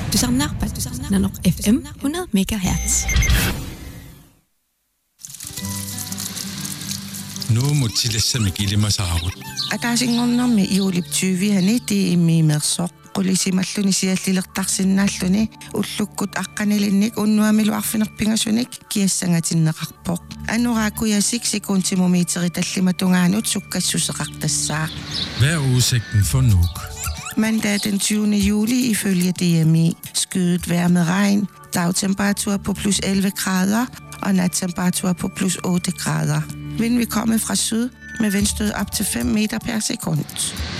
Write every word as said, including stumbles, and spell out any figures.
تسعة نانوق اف ام hundrede megahertz. Nu må tillæssamik ilmasaagut. Akaasinngornermi iuliptyuviani tiimmiimersoq qulisimalluni siallilertarsinnaalluni ullukkut aqqanilinnik unnuamiluarfinerpingasunik kiassangatinneqarpoq anuraakuyasik sekuntimummiteri tallimatungaanut sukkassuseqartassaaq. Hvad er udsigten for Nuuk? Mandag den tyvende juli ifølge D M I. Skyet vejr med regn, dagtemperatur på plus elleve grader og nattemperatur på plus otte grader. Vind vil komme fra syd med vindstød op til fem meter per sekund.